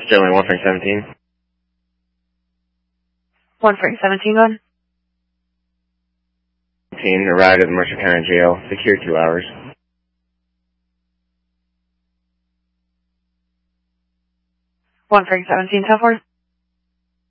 Sterling 1 Frank 17. 1 Frank 17, go ahead. 17, arrived at the Mercer County Jail, secured 2 hours. 1 Frank 17, tell for